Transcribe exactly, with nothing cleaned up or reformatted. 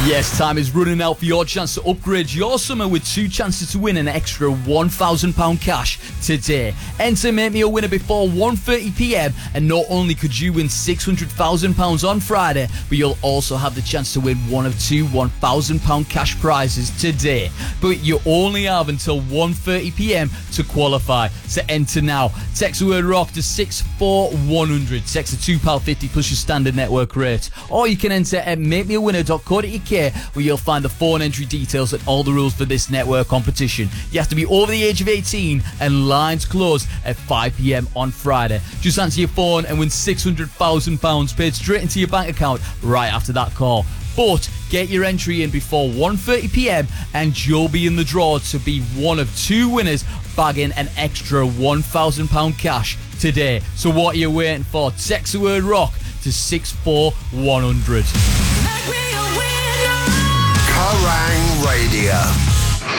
Yes, time is running out for your chance to upgrade your summer with two chances to win an extra one thousand pounds cash today. Enter Make Me a Winner before one thirty p m and not only could you win six hundred thousand pounds on Friday, but you'll also have the chance to win one of two one thousand pounds cash prizes today. But you only have until one thirty p m to qualify, so enter now. Text the word ROCK to six four one hundred. Text the two pounds fifty plus your standard network rate. Or you can enter at make me a winner dot co dot u k, where you'll find the phone entry details and all the rules for this network competition. You have to be over the age of eighteen and lines close at five p m on Friday. Just answer your phone and win six hundred thousand pounds paid straight into your bank account right after that call. But get your entry in before one thirty p m and you'll be in the draw to be one of two winners bagging an extra one thousand pounds cash today. So what are you waiting for? Text the word ROCK to six four one hundred. Kerrang Radio.